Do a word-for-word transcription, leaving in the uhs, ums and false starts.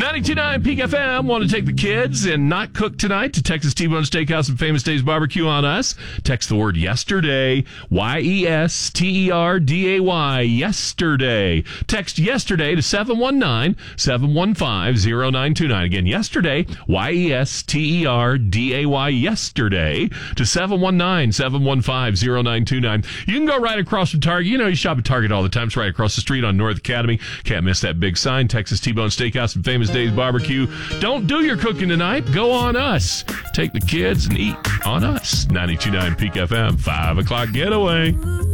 ninety-two point nine Peak F M. Want to take the kids and not cook tonight to Texas T-Bone Steakhouse and Famous Dave's Barbecue on us? Text the word yesterday, Y E S T E R D A Y, yesterday. Text yesterday to seven one nine, seven one five, zero nine two nine. Again, yesterday, Y E S T E R D A Y, yesterday to seven one nine, seven one five, zero nine two nine. You can go right across from Target. You know, you shop at Target all the time. It's right across the street on North Academy. Can't miss that big sign, Texas T-Bone Steakhouse and Famous Dave's Barbecue. Don't do your cooking tonight. Go on us. Take the kids and eat on us. ninety-two point nine Peak F M, five o'clock getaway.